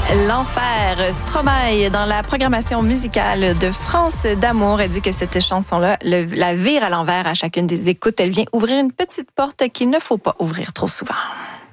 L'enfer, Stromae, dans la programmation musicale de France d'amour, elle dit que cette chanson-là la vire à l'envers à chacune des écoutes. Elle vient ouvrir une petite porte qu'il ne faut pas ouvrir trop souvent.